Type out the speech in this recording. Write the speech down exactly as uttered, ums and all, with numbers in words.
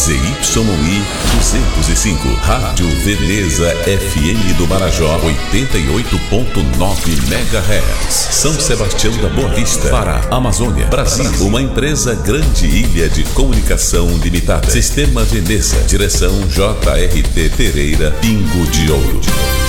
Z Y I duzentos e cinco, Rádio Veneza F M do Marajó, oitenta e oito ponto nove megahertz, São Sebastião da Boa Vista, Pará, Amazônia, Brasil. Uma empresa Grande Ilha de Comunicação Limitada. Sistema Veneza. Direção J R T Pereira, Pingo de Ouro.